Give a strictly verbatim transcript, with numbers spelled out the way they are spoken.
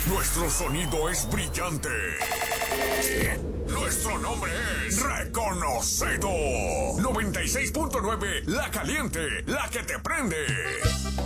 Nuestro sonido es brillante. Nuestro nombre es reconocido. noventa y seis punto nueve La Caliente, la que te prende.